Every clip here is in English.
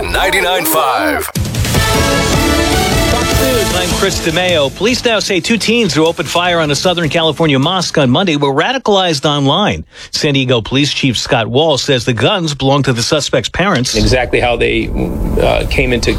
99.5. Fox News, I'm Chris DeMeo. Police now say two teens who opened fire on a Southern California mosque on Monday were radicalized online. San Diego Police Chief Scott Wall says the guns belong to the suspect's parents. Exactly how they came into,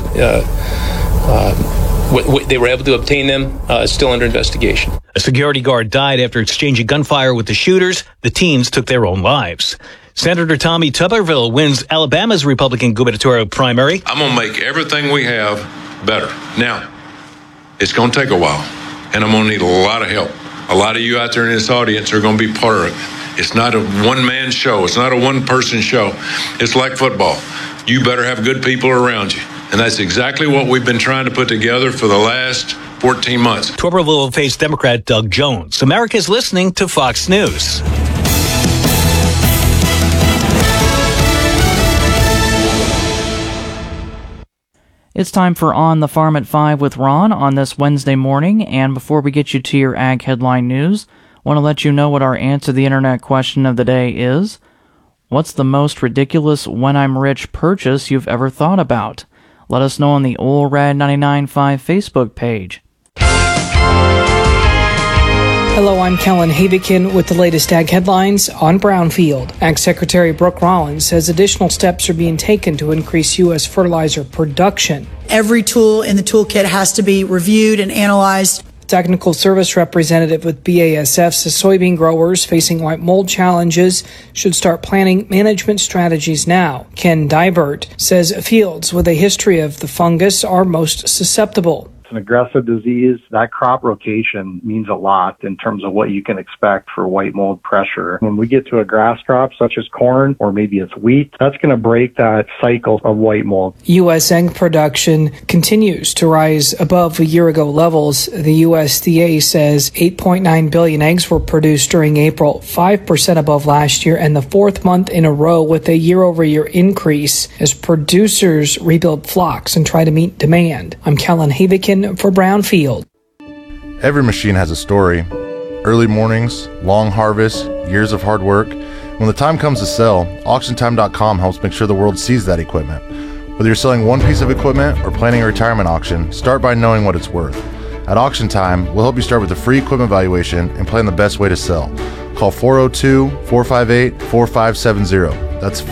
they were able to obtain them is still under investigation. A security guard died after exchanging gunfire with the shooters. The teens took their own lives. Senator Tommy Tuberville wins Alabama's Republican gubernatorial primary. I'm going to make everything we have better. Now, it's going to take a while, and I'm going to need a lot of help. A lot of you out there in this audience are going to be part of it. It's not a one-man show. It's not a one-person show. It's like football. You better have good people around you. And that's exactly what we've been trying to put together for the last 14 months. Tuberville will face Democrat Doug Jones. America's listening to Fox News. It's time for On the Farm at 5 with Ron on this Wednesday morning, and before we get you to your ag headline news, I want to let you know what our answer the internet question of the day is. What's the most ridiculous when I'm rich purchase you've ever thought about? Let us know on the Old Rad 99.5 Facebook page. Hello, I'm Kellen Havikin with the latest ag headlines on Brownfield. Ag Secretary Brooke Rollins says additional steps are being taken to increase U.S. fertilizer production. Every tool in the toolkit has to be reviewed and analyzed. Technical service representative with BASF says soybean growers facing white mold challenges should start planning management strategies now. Ken Divert says fields with a history of the fungus are most susceptible. An aggressive disease, that crop rotation means a lot in terms of what you can expect for white mold pressure. When we get to a grass crop such as corn or maybe it's wheat, that's going to break that cycle of white mold. U.S. egg production continues to rise above a year ago levels. The USDA says 8.9 billion eggs were produced during April, 5% above last year and the fourth month in a row with a year-over-year increase as producers rebuild flocks and try to meet demand. I'm Kellen Havikin for Brownfield. Every machine has a story. Early mornings, long harvests, years of hard work. When the time comes to sell, AuctionTime.com helps make sure the world sees that equipment. Whether you're selling one piece of equipment or planning a retirement auction, start by knowing what it's worth. At Auction Time, we'll help you start with a free equipment valuation and plan the best way to sell. Call 402-458-4570. That's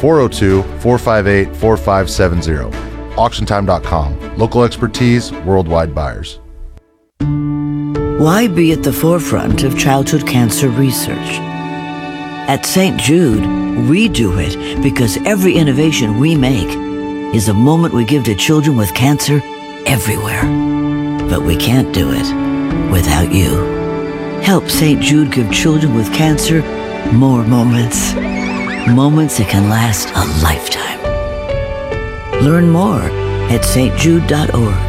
402-458-4570. AuctionTime.com. Local expertise, worldwide buyers. Why be at the forefront of childhood cancer research? At St. Jude, we do it because every innovation we make is a moment we give to children with cancer everywhere. But we can't do it without you. Help St. Jude give children with cancer more moments. Moments that can last a lifetime. Learn more at stjude.org.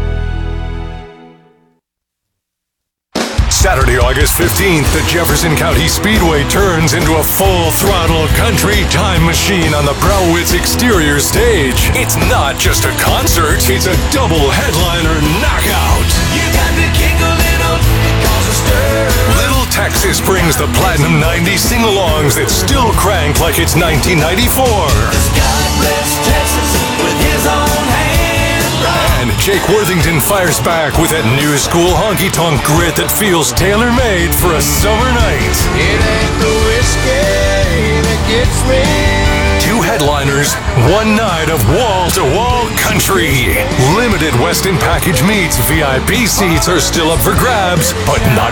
Saturday, August 15th, the Jefferson County Speedway turns into a full-throttle country time machine on the Browitz exterior stage. It's not just a concert, it's a double headliner knockout. You got to kick a little, cause a stir. Little Texas brings the Platinum 90 sing-alongs that still crank like it's 1994. God bless Texas with his own hand. And Jake Worthington fires back with that new school honky-tonk grit that feels tailor-made for a summer night. It ain't the whiskey that gets me. Two headliners, one night of wall-to-wall country. Limited Westin package meets VIP seats are still up for grabs, but not